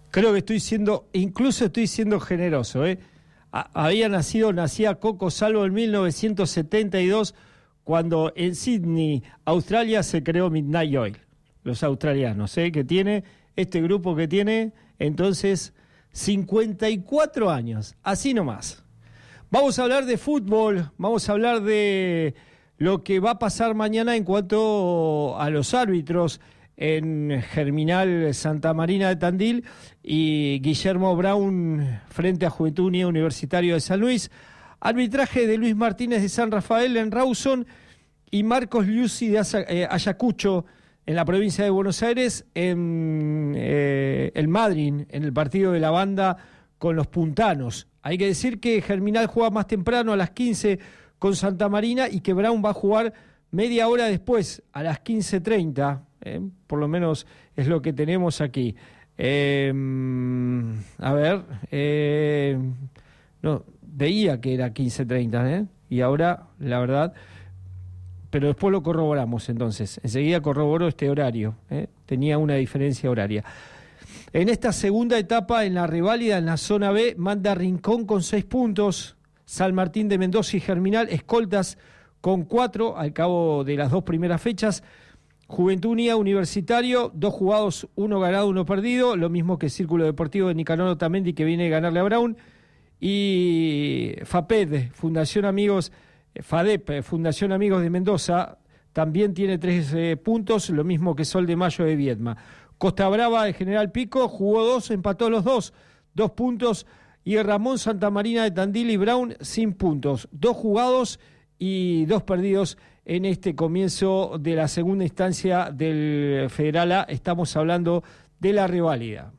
Creo que incluso estoy siendo generoso, ¿eh? Nacía Coco Salvo en 1972, cuando en Sydney, Australia, se creó Midnight Oil. Los australianos, que tiene, este grupo que tiene, entonces, 54 años, así nomás. Vamos a hablar de fútbol, vamos a hablar de lo que va a pasar mañana en cuanto a los árbitros en Germinal Santa Marina de Tandil y Guillermo Brown frente a Juventud Unida Universitario de San Luis. Arbitraje de Luis Martínez de San Rafael en Rawson y Marcos Liuzzi de Ayacucho en la provincia de Buenos Aires, en el Madryn, en el partido de la banda con los puntanos. Hay que decir que Germinal juega más temprano a las 15 con Santa Marina y que Brown va a jugar media hora después, a las 15:30. Por lo menos es lo que tenemos aquí. No, veía que era 15:30, y ahora, la verdad, pero después lo corroboramos entonces. Enseguida corroboró este horario, tenía una diferencia horaria. En esta segunda etapa, en la reválida, en la zona B, manda Rincón con 6 puntos, San Martín de Mendoza y Germinal, escoltas con 4 al cabo de las 2 primeras fechas. Juventud Unida Universitario, 2 jugados, 1 ganado, 1 perdido, lo mismo que Círculo Deportivo de Nicanor Otamendi, que viene a ganarle a Brown. Y FADEP, Fundación Amigos de Mendoza, también tiene 3 puntos, lo mismo que Sol de Mayo de Viedma. Costa Brava de General Pico jugó 2, empató los 2 puntos. Y Ramón Santa Marina de Tandil y Brown sin puntos, 2 jugados y 2 perdidos en este comienzo de la segunda instancia del Federal A. Estamos hablando de la reválida.